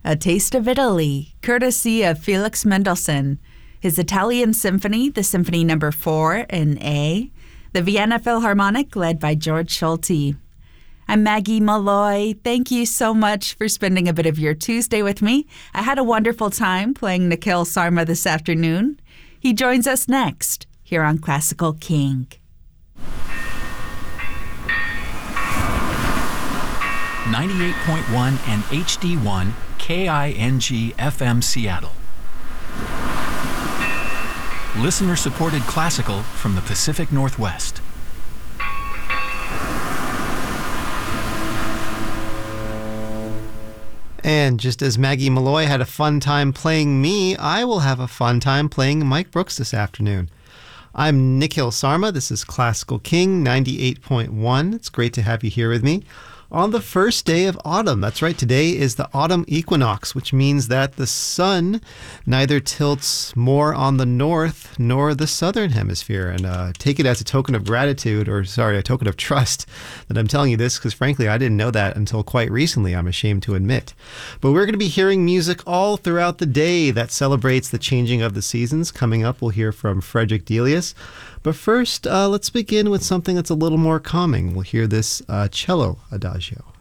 A Taste of Italy, courtesy of Felix Mendelssohn. His Italian Symphony, the Symphony No. 4 in A. The Vienna Philharmonic, led by George Solti. I'm Maggie Malloy. Thank you so much for spending a bit of your Tuesday with me. I had a wonderful time playing Nikhil Sarma this afternoon. He joins us next here on Classical King. 98.1 and HD1 KING FM Seattle. Listener-supported classical from the Pacific Northwest. And just as Maggie Malloy had a fun time playing me, I will have a fun time playing Mike Brooks this afternoon. I'm Nikhil Sarma. This is Classical King 98.1. It's great to have you here with me on the first day of autumn. That's right, today is the autumn equinox, which means that the sun neither tilts more on the north nor the southern hemisphere. And take it as a token of gratitude, a token of trust that I'm telling you this, because frankly, I didn't know that until quite recently, I'm ashamed to admit. But we're going to be hearing music all throughout the day that celebrates the changing of the seasons. Coming up, we'll hear from Frederick Delius. But first, let's begin with something that's a little more calming. We'll hear this cello adagio.